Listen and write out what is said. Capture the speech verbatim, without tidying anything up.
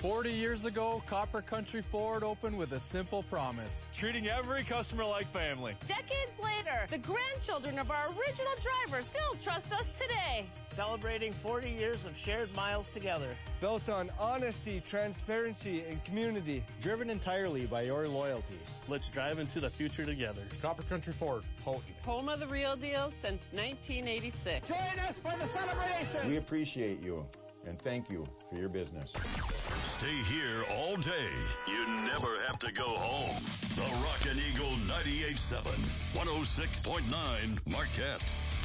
forty years ago, Copper Country Ford opened with a simple promise. Treating every customer like family. Decades later, the grandchildren of our original drivers still trust us today. Celebrating forty years of shared miles together. Built on honesty, transparency, and community. Driven entirely by your loyalty. Let's drive into the future together. Copper Country Ford, Houghton. Home of the real deal since nineteen eighty-six. Join us for the celebration. We appreciate you and thank you for your business. Stay here all day. You never have to go home. The Rockin' Eagle ninety-eight point seven, one oh six point nine Marquette.